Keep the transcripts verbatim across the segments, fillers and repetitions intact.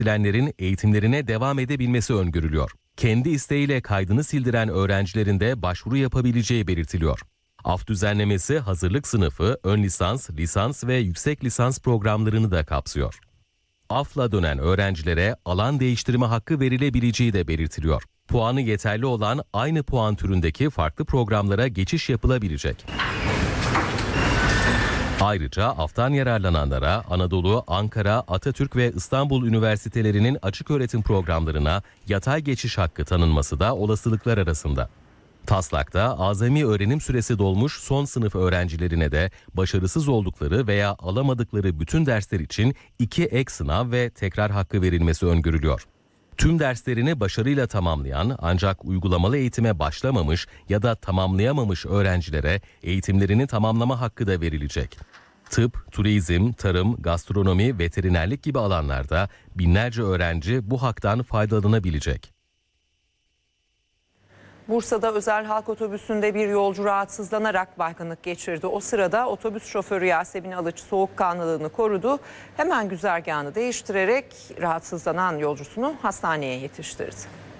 Silenlerin eğitimlerine devam edebilmesi öngörülüyor. Kendi isteğiyle kaydını sildiren öğrencilerin de başvuru yapabileceği belirtiliyor. Af düzenlemesi hazırlık sınıfı, ön lisans, lisans ve yüksek lisans programlarını da kapsıyor. Af'la dönen öğrencilere alan değiştirme hakkı verilebileceği de belirtiliyor. Puanı yeterli olan aynı puan türündeki farklı programlara geçiş yapılabilecek. Ayrıca Af'tan yararlananlara Anadolu, Ankara, Atatürk ve İstanbul üniversitelerinin açıköğretim programlarına yatay geçiş hakkı tanınması da olasılıklar arasında. Taslak'ta azami öğrenim süresi dolmuş son sınıf öğrencilerine de başarısız oldukları veya alamadıkları bütün dersler için iki ek sınav ve tekrar hakkı verilmesi öngörülüyor. Tüm derslerini başarıyla tamamlayan ancak uygulamalı eğitime başlamamış ya da tamamlayamamış öğrencilere eğitimlerini tamamlama hakkı da verilecek. Tıp, turizm, tarım, gastronomi, veterinerlik gibi alanlarda binlerce öğrenci bu haktan faydalanabilecek. Bursa'da özel halk otobüsünde bir yolcu rahatsızlanarak baygınlık geçirdi. O sırada otobüs şoförü Yasemin Alıç soğukkanlılığını korudu. Hemen güzergahını değiştirerek rahatsızlanan yolcusunu hastaneye yetiştirdi.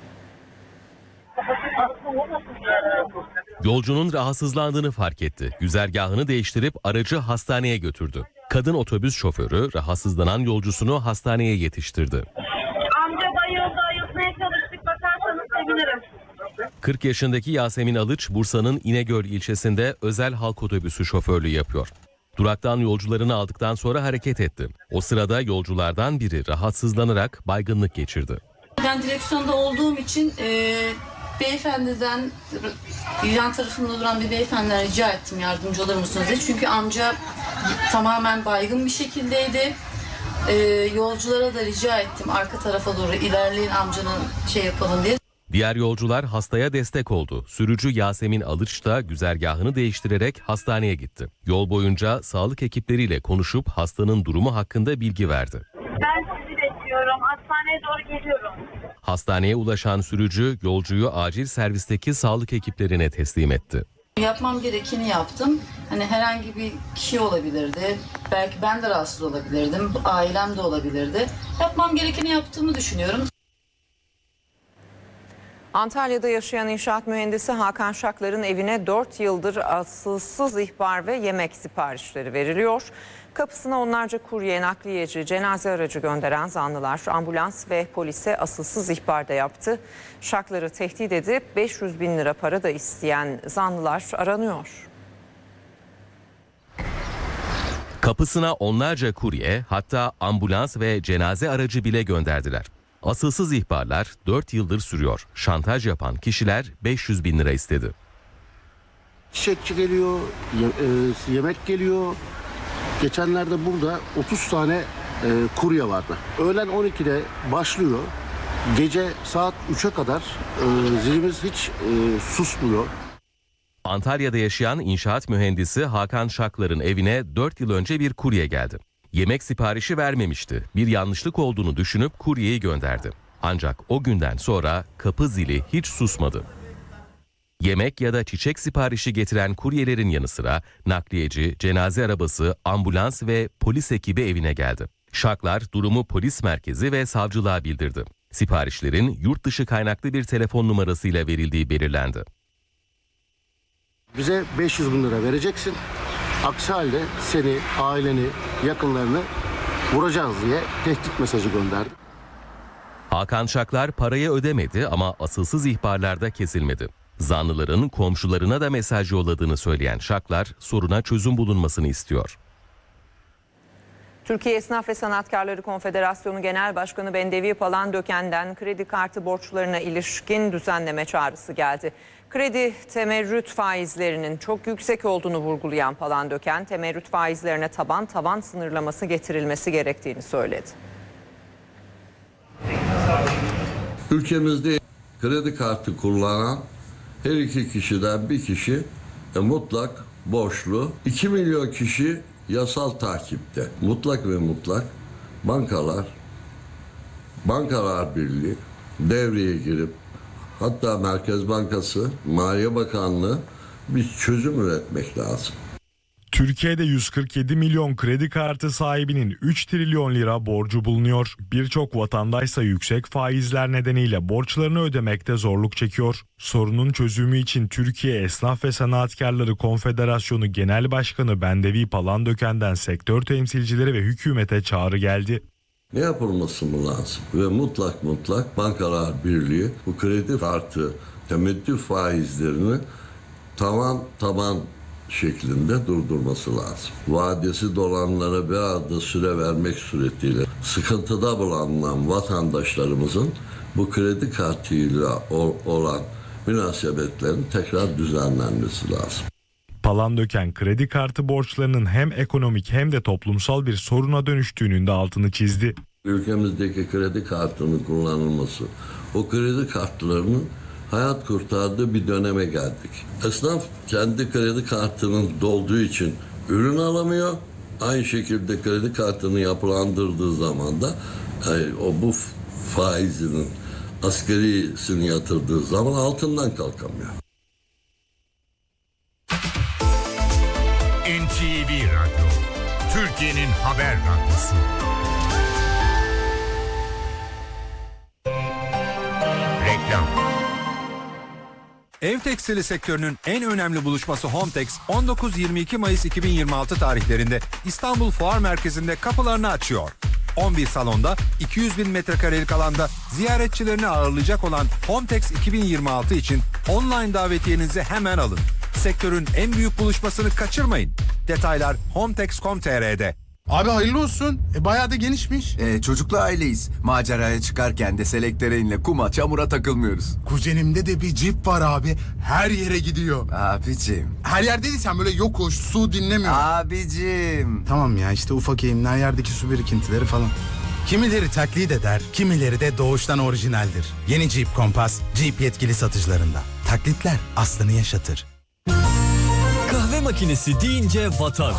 Yolcunun rahatsızlandığını fark etti. Güzergahını değiştirip aracı hastaneye götürdü. Kadın otobüs şoförü rahatsızlanan yolcusunu hastaneye yetiştirdi. Amca bayıldı, ayıltmaya çalıştık, bakarsanız sevinirim. kırk yaşındaki Yasemin Alıç, Bursa'nın İnegöl ilçesinde özel halk otobüsü şoförlüğü yapıyor. Duraktan yolcularını aldıktan sonra hareket etti. O sırada yolculardan biri rahatsızlanarak baygınlık geçirdi. Ben direksiyonda olduğum için e, beyefendiden, yan tarafımda duran bir beyefendiden rica ettim yardımcı olur musunuz diye. Çünkü amca tamamen baygın bir şekildeydi. E, yolculara da rica ettim arka tarafa doğru ilerleyin amcanın şey yapalım diye. Diğer yolcular hastaya destek oldu. Sürücü Yasemin Alıç da güzergahını değiştirerek hastaneye gitti. Yol boyunca sağlık ekipleriyle konuşup hastanın durumu hakkında bilgi verdi. Ben sizi bekliyorum, hastaneye doğru geliyorum. Hastaneye ulaşan sürücü yolcuyu acil servisteki sağlık ekiplerine teslim etti. Yapmam gerekeni yaptım. Hani herhangi bir kişi olabilirdi. Belki ben de rahatsız olabilirdim. Ailem de olabilirdi. Yapmam gerekeni yaptığımı düşünüyorum. Antalya'da yaşayan inşaat mühendisi Hakan Şaklar'ın evine dört yıldır asılsız ihbar ve yemek siparişleri veriliyor. Kapısına onlarca kurye, nakliyeci, cenaze aracı gönderen zanlılar ambulans ve polise asılsız ihbar da yaptı. Şaklar'ı tehdit edip beş yüz bin lira para da isteyen zanlılar aranıyor. Kapısına onlarca kurye, hatta ambulans ve cenaze aracı bile gönderdiler. Asılsız ihbarlar dört yıldır sürüyor. Şantaj yapan kişiler beş yüz bin lira istedi. Çiçekçi geliyor, ye- e, yemek geliyor. Geçenlerde burada otuz tane e, kurye vardı. Öğlen on ikide başlıyor. Gece saat üçe kadar e, zilimiz hiç e, susmuyor. Antalya'da yaşayan inşaat mühendisi Hakan Şaklar'ın evine dört yıl önce bir kurye geldi. Yemek siparişi vermemişti. Bir yanlışlık olduğunu düşünüp kuryeyi gönderdi. Ancak o günden sonra kapı zili hiç susmadı. Yemek ya da çiçek siparişi getiren kuryelerin yanı sıra nakliyeci, cenaze arabası, ambulans ve polis ekibi evine geldi. Şaklar durumu polis merkezi ve savcılığa bildirdi. Siparişlerin yurt dışı kaynaklı bir telefon numarasıyla verildiği belirlendi. Bize beş yüz bin lira vereceksin. Aksi halde seni, aileni, yakınlarını vuracağız diye tehdit mesajı gönderdi. Hakan Şaklar parayı ödemedi ama asılsız ihbarlarda kesilmedi. Zanlıların komşularına da mesaj yolladığını söyleyen Şaklar soruna çözüm bulunmasını istiyor. Türkiye Esnaf ve Sanatkarları Konfederasyonu Genel Başkanı Bendevi Palandöken'den kredi kartı borçlarına ilişkin düzenleme çağrısı geldi. Kredi temerrüt faizlerinin çok yüksek olduğunu vurgulayan Palandöken, temerrüt faizlerine taban tavan sınırlaması getirilmesi gerektiğini söyledi. Ülkemizde kredi kartı kullanan her iki kişiden bir kişi e, mutlak borçlu. iki milyon kişi yasal takipte. Mutlak ve mutlak bankalar, Bankalar Birliği devreye girip hatta Merkez Bankası, Maliye Bakanlığı bir çözüm üretmek lazım. Türkiye'de yüz kırk yedi milyon kredi kartı sahibinin üç trilyon lira borcu bulunuyor. Birçok vatandaşsa yüksek faizler nedeniyle borçlarını ödemekte zorluk çekiyor. Sorunun çözümü için Türkiye Esnaf ve Sanatkarları Konfederasyonu Genel Başkanı Bendevi Palandöken'den sektör temsilcileri ve hükümete çağrı geldi. Ne yapılması mı lazım? Ve mutlak mutlak Bankalar Birliği bu kredi kartı temettü faizlerini tavan taban şeklinde durdurması lazım. Vadesi dolanlara biraz da süre vermek suretiyle sıkıntıda bulunan vatandaşlarımızın bu kredi kartıyla olan münasebetlerin tekrar düzenlenmesi lazım. Palandöken kredi kartı borçlarının hem ekonomik hem de toplumsal bir soruna dönüştüğünün de altını çizdi. Ülkemizdeki kredi kartının kullanılması, o kredi kartlarının hayat kurtardığı bir döneme geldik. Esnaf kendi kredi kartının dolduğu için ürün alamıyor. Aynı şekilde kredi kartını yapılandırdığı zaman da yani o bu faizinin asgarisini yatırdığı zaman altından kalkamıyor. N T V Radyo, Türkiye'nin haber radyosu. Reklam. Ev tekstili sektörünün en önemli buluşması Hometex on dokuz yirmi iki Mayıs iki bin yirmi altı tarihlerinde İstanbul Fuar Merkezi'nde kapılarını açıyor. on bir salonda iki yüz bin metrekarelik alanda ziyaretçilerini ağırlayacak olan Hometex iki bin yirmi altı için online davetiyenizi hemen alın. Sektörün en büyük buluşmasını kaçırmayın. Detaylar hometex nokta com nokta t r'de. Abi hayırlı olsun. E, bayağı da genişmiş. E, çocuklu aileyiz. Maceraya çıkarken de selektöreinle kuma çamura takılmıyoruz. Kuzenimde de bir cip var abi. Her yere gidiyor. Abicim. Her yerdeysen böyle yokuş, su dinlemiyor. Abicim. Tamam ya işte ufak eğimler, yerdeki su birikintileri falan. Kimileri taklit eder, kimileri de doğuştan orijinaldir. Yeni Jeep Compass, Jeep yetkili satıcılarında. Taklitler aslını yaşatır. Kahve makinesi deyince vatan.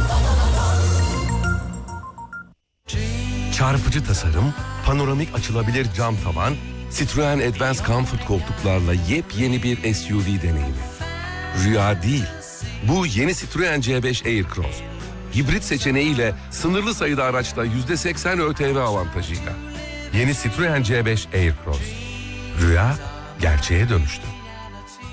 Çarpıcı tasarım, panoramik açılabilir cam tavan, Citroen Advance Comfort koltuklarla yepyeni bir S U V deneyimi. Rüya değil, bu yeni Citroen C beş Aircross. Hibrit seçeneğiyle sınırlı sayıda araçta yüzde seksen ÖTV avantajıyla. Yeni Citroen C beş Aircross. Rüya gerçeğe dönüştü.